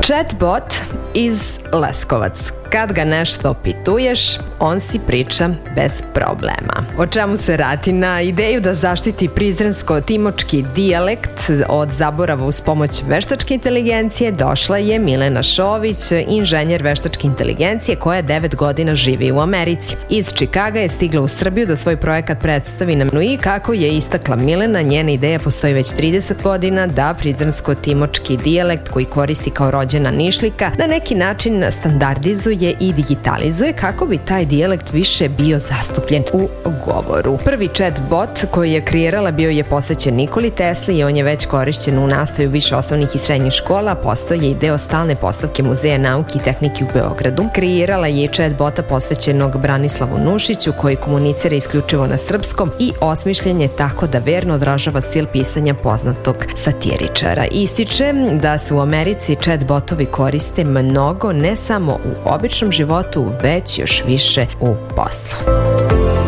Chatbot iz Leskovac. Kad ga nešto pituješ, on si priča bez problema. O čemu se radi? Na ideju da zaštiti prizrensko-timočki dijalekt od zaborava uz pomoć veštačke inteligencije došla je Milena Šović, inženjer veštačke inteligencije koja 9 godina živi u Americi. Iz Čikaga je stigla u Srbiju da svoj projekat predstavi nam i kako je istakla Milena, njena ideja postoji već 30 godina da prizrensko-timočki dijalekt koji koristi kao rođena Nišlika na neki način standardizuje i digitalizuje kako bi taj dijalekt više bio zastupljen u govoru. Prvi chatbot koji je kreirala bio je posvećen Nikoli Tesli i on je već korišćen u nastavi više osnovnih i srednjih škola, postao je i deo stalne postavke Muzeja nauke i tehnike u Beogradu. Kreirala je i chatbota posvećenog Branislavu Nušiću koji komunicira isključivo na srpskom i osmišljen je tako da verno odražava stil pisanja poznatog satiričara. Ističe da se u Americi chatbotovi koriste mnogo, ne samo u običnom životu, već još više u poslu.